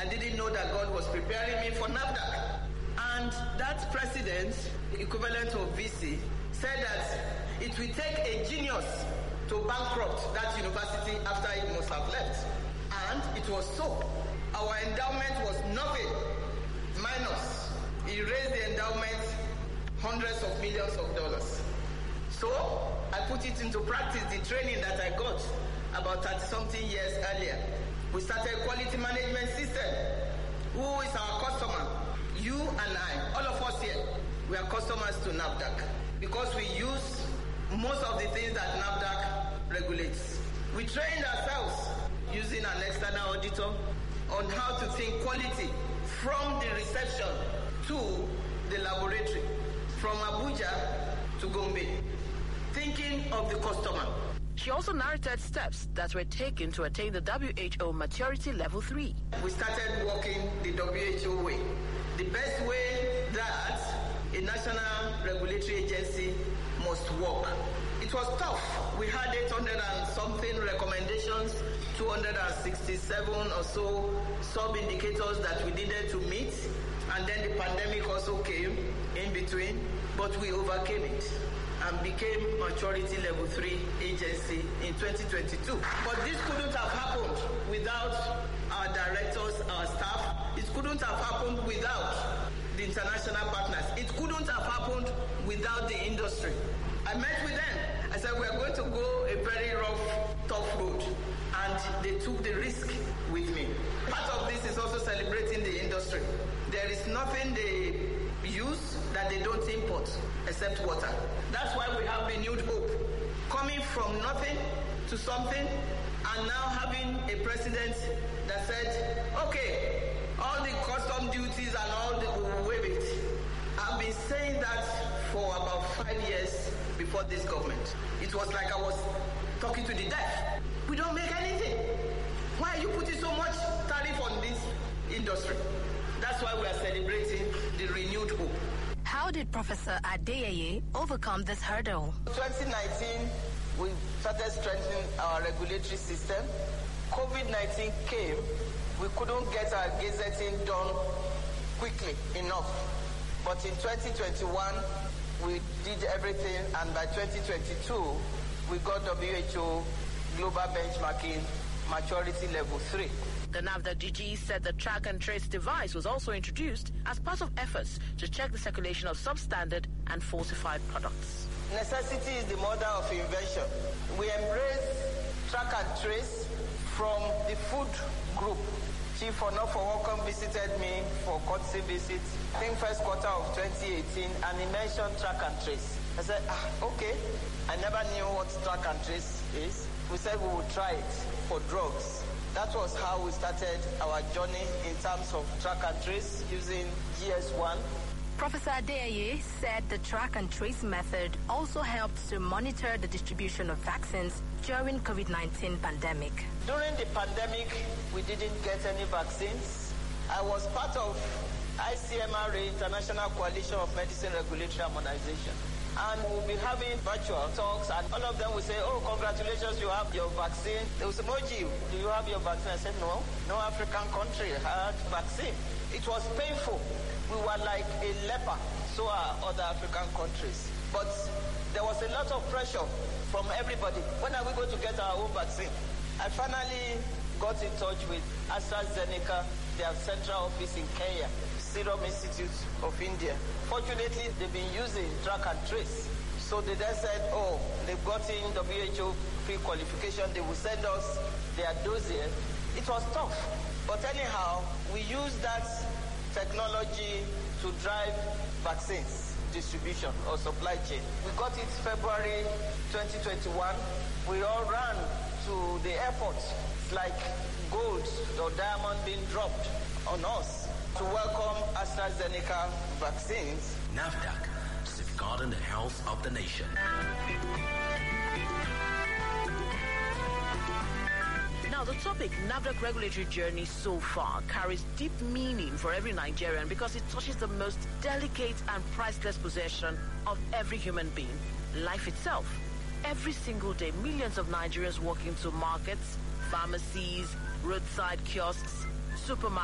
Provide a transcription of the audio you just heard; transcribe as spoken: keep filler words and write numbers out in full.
I didn't know that God was preparing me for NAFDAC. And that president, equivalent of V C, said that it will take a genius to bankrupt that university after it must have left. And it was so. Our endowment was nothing, minus. He raised the endowment hundreds of millions of dollars. So I put it into practice, the training that I got about thirty-something years earlier. We started a quality management system. Who is our customer? You and I, all of us here, we are customers to NAFDAC because we use most of the things that NAFDAC regulates. We trained ourselves using an external auditor on how to think quality from the reception to the laboratory, from Abuja to Gombe, thinking of the customer. She also narrated steps that were taken to attain the W H O maturity level three. We started working the W H O way. The best way that a national regulatory agency must work. It was tough. We had eight hundred and something recommendations, two hundred sixty-seven or so sub-indicators that we needed to meet. And then the pandemic also came in between, but we overcame it and became maturity level three agency in twenty twenty-two. But this couldn't have happened without our directors, our staff. It couldn't have happened without the international partners. It couldn't have happened without the industry. I met with them. I said, we are going to go a very rough, tough road. And they took the risk with me. Part of this is also celebrating the industry. There is nothing they use that they don't import except water. That's why we have renewed hope. Coming from nothing to something, and now having a president that said, okay, all the custom duties and all the, we will waive it. I've been saying that for about five years before this government. It was like I was talking to the deaf. We don't make anything. Why are you putting so much tariff on this industry? That's why we are celebrating the renewed hope. How did Professor Adeyeye overcome this hurdle? twenty nineteen, we started strengthening our regulatory system. COVID nineteen came. We couldn't get our gazetting done quickly enough. But in twenty twenty-one, we did everything, and by twenty twenty-two, we got W H O Global Benchmarking Maturity Level three. The NAFDAC D G said the track and trace device was also introduced as part of efforts to check the circulation of substandard and falsified products. Necessity is the mother of invention. We embrace track and trace from the food group. Chief Onofowokon visited me for courtesy visit, I think first quarter of twenty eighteen, and he mentioned track and trace. I said, ah, okay. I never knew what track and trace is. We said we would try it for drugs. That was how we started our journey in terms of track and trace using G S one. Professor Adeyeye said the track and trace method also helped to monitor the distribution of vaccines during COVID nineteen pandemic. During the pandemic, we didn't get any vaccines. I was part of I C M R A, International Coalition of Medicine Regulatory Harmonization. And we'll be having virtual talks, and all of them will say, oh, congratulations, you have your vaccine. They will say, Moji, do you have your vaccine? I said, no, no African country had vaccine. It was painful. We were like a leper, so are other African countries. But there was a lot of pressure from everybody. When are we going to get our own vaccine? I finally got in touch with AstraZeneca, their central office in Kenya, Serum Institute of India. Fortunately, they've been using track and trace. So they then said, oh, they've gotten W H O pre-qualification. They will send us their dossier. It was tough. But anyhow, we used that technology to drive vaccines distribution or supply chain. We got it February twenty twenty-one. We all ran to the airport like gold or diamond being dropped on us to welcome AstraZeneca vaccines. NAFDAC, safeguarding the health of the nation. Now, the topic NAFDAC regulatory journey so far carries deep meaning for every Nigerian because it touches the most delicate and priceless possession of every human being, life itself. Every single day, millions of Nigerians walk into markets, pharmacies, roadside kiosks, supermarkets,